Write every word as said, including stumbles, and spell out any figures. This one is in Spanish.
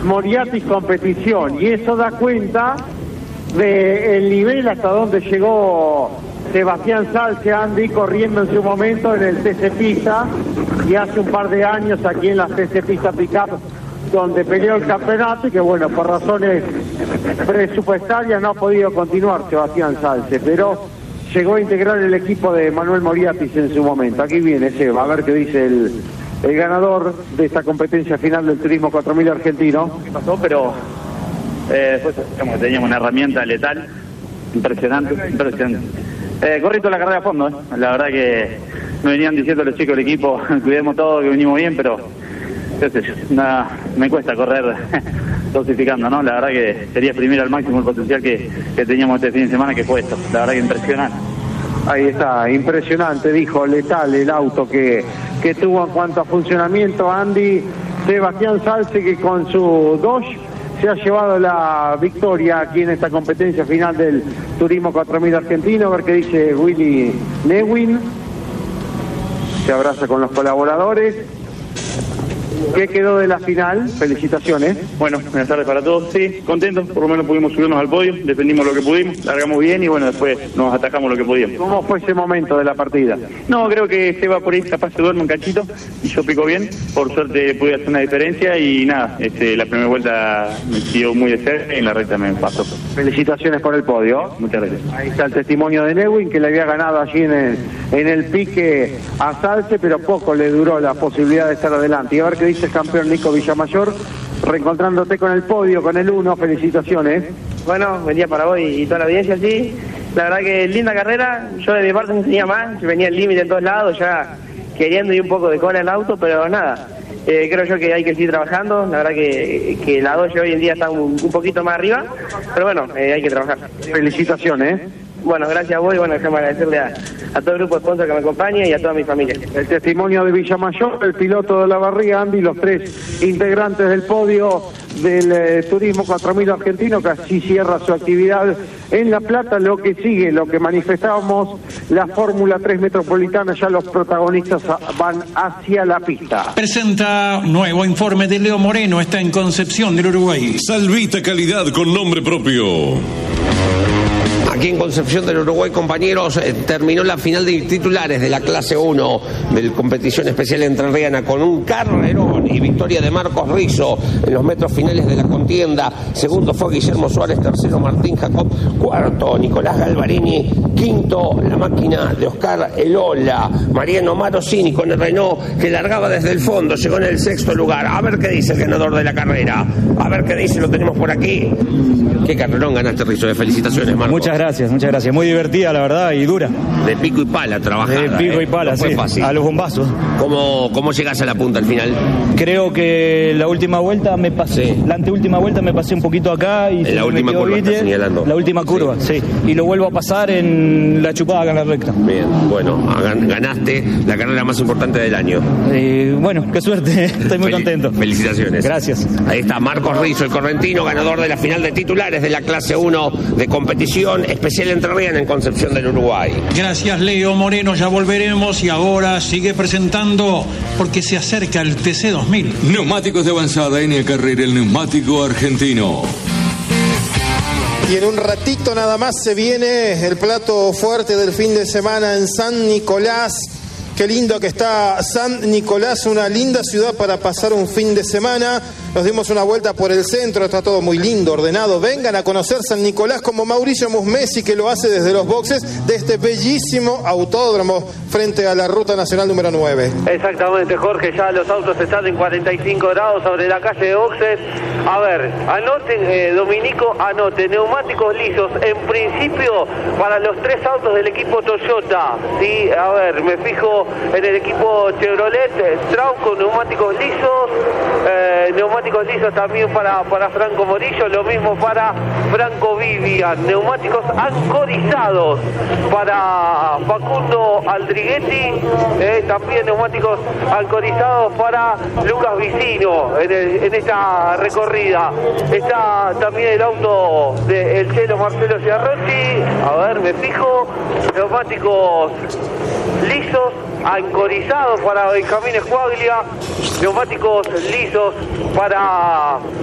Moriatis competición, y eso da cuenta del nivel hasta donde llegó Sebastián Salce, Andy, corriendo en su momento en el T C Pista, y hace un par de años aquí en la T C Pista Pickup, donde peleó el campeonato, y que bueno, por razones presupuestarias no ha podido continuar Sebastián Salce, pero llegó a integrar el equipo de Manuel Moriatis en su momento. Aquí viene Seba, a ver qué dice el, el ganador de esta competencia final del Turismo cuatro mil argentino. ¿Qué pasó? Pero eh, después digamos, teníamos una herramienta letal impresionante, impresionante. Eh, corrito la carrera a fondo, ¿eh? La verdad que me venían diciendo los chicos del equipo, cuidemos todo, que venimos bien, pero qué sé yo, nada, me cuesta correr dosificando, ¿no? La verdad que sería exprimir al máximo el potencial que, que teníamos este fin de semana, que fue esto. La verdad que impresionante. Ahí está, impresionante, dijo, letal el auto que, que tuvo en cuanto a funcionamiento, Andy. Sebastián Salce, que con su Dodge se ha llevado la victoria aquí en esta competencia final del Turismo cuatro mil argentino. A ver qué dice Willy Lewin. Se abraza con los colaboradores. ¿Qué quedó de la final? Felicitaciones. Bueno, buenas tardes para todos. Sí, contentos, por lo menos pudimos subirnos al podio, defendimos lo que pudimos, largamos bien y bueno, después nos atacamos lo que podíamos. ¿Cómo fue ese momento de la partida? No, creo que Seba por ahí capaz se duerme un cachito y yo pico bien. Por suerte pude hacer una diferencia y nada, este, la primera vuelta me siguió muy de cerca y en la recta me pasó. Felicitaciones por el podio. Muchas gracias. Ahí está el testimonio de Lewin, que le había ganado allí en el, en el pique a Salce, pero poco le duró la posibilidad de estar adelante. Y a ver qué dice el campeón Nico Villamayor, reencontrándote con el podio, con el uno. Felicitaciones. Bueno, buen día para vos y toda la audiencia, sí. La verdad que linda carrera. Yo de mi parte no tenía más, venía el límite en todos lados, ya queriendo ir un poco de cola el auto, pero nada. Eh, creo yo que hay que seguir trabajando. La verdad que, que la Dodge hoy en día está un, un poquito más arriba, pero bueno, eh, hay que trabajar. Felicitaciones. Bueno, gracias a vos y bueno, déjame agradecerle a, a todo el grupo de sponsors que me acompaña y a toda mi familia. El testimonio de Villamayor, el piloto de la Barriga, Andy, los tres integrantes del podio del eh, Turismo cuatro mil argentino, que así cierra su actividad en La Plata. Lo que sigue, lo que manifestábamos, la Fórmula tres Metropolitana, ya los protagonistas van hacia la pista. Presenta nuevo informe de Leo Moreno, está en Concepción del Uruguay. Salvita calidad con nombre propio. Aquí en Concepción del Uruguay, compañeros, eh, terminó la final de titulares de la clase uno de la competición especial entrerriana con un carrerón y victoria de Marcos Rizzo en los metros finales de la contienda. Segundo fue Guillermo Suárez, tercero Martín Jacob, cuarto Nicolás Galvarini, quinto la máquina de Oscar Elola, Mariano Marosini con el Renault que largaba desde el fondo, llegó en el sexto lugar. A ver qué dice el ganador de la carrera, a ver qué dice, lo tenemos por aquí. Qué carrerón ganaste, Rizzo, de felicitaciones, Marcos. Muchas gracias, muchas gracias. Muy divertida, la verdad, y dura. De pico y pala trabajada. De pico eh. y pala, no fue sí. fácil. A los bombazos. ¿Cómo, ¿Cómo llegas a la punta al final? Creo que la última vuelta me pasé. Sí. La anteúltima vuelta me pasé un poquito acá. Y en la última curva estás señalando. La última curva, sí. sí. Y lo vuelvo a pasar en la chupada acá en la recta. Bien, bueno, ganaste la carrera más importante del año. Eh, bueno, qué suerte. Estoy muy Fel- contento. Felicitaciones. Gracias. Ahí está Marcos Rizzo, el correntino, ganador de la final de titulares de la clase uno de competición especial entrerriana en Concepción del Uruguay. Gracias, Leo Moreno, ya volveremos y ahora sigue presentando porque se acerca el T C dos mil. Neumáticos de avanzada N Carrera, el neumático argentino. Y en un ratito nada más se viene el plato fuerte del fin de semana en San Nicolás. Qué lindo que está San Nicolás, una linda ciudad para pasar un fin de semana. Nos dimos una vuelta por el centro, está todo muy lindo, ordenado. Vengan a conocer San Nicolás como Mauricio Musmesi, que lo hace desde los boxes de este bellísimo autódromo frente a la Ruta Nacional número nueve. Exactamente, Jorge, ya los autos están en cuarenta y cinco grados sobre la calle de boxes. A ver, anoten, eh, Dominico, anote, neumáticos lisos, en principio para los tres autos del equipo Toyota. Sí, a ver, me fijo en el equipo Chevrolet, eh, Trauco, neumáticos lisos, eh, neumáticos lisos también para, para Franco Morillo, lo mismo para Franco Vivian, neumáticos ancorizados para Facundo Aldriguetti, eh, también neumáticos ancorizados para Lucas Vicino en, el, en esta recorrida. Está también el auto del Chelo Marcelo Ciarrochi, a ver, me fijo, neumáticos lisos, ancorizados para Benjamín Escuaglia, neumáticos lisos para